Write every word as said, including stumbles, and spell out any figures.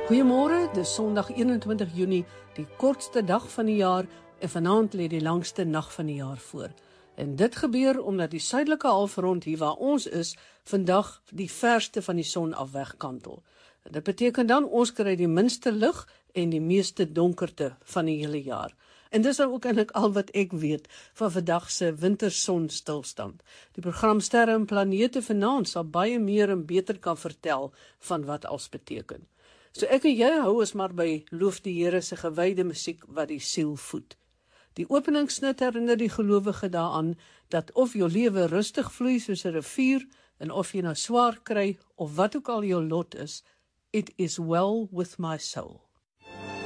Goeiemôre, dis Sondag eenentwintig Junie, die kortste dag van die jaar en vanaand lê die langste nag van die jaar voor. En dit gebeur omdat die suidelike halfrond hier waar ons is, vandag die verste van die son af wegkantel. Dit beteken dan ons kry die minste lig en die meeste donkerte van die hele jaar. En dis dan ook eintlik al wat ek weet van vandag se wintersonstilstand. Die program Sterre en Planete vanaand sal baie meer en beter kan vertel van wat als beteken. So ek en jy hou ons maar by loof die Here se gewyde musiek wat die siel voed. Die openingsnit herinner die gelowige daaraan dat of jou lewe rustig vloei soos 'n rivier en of jy nou swaar kry of wat ook al jou lot is, it is well with my soul.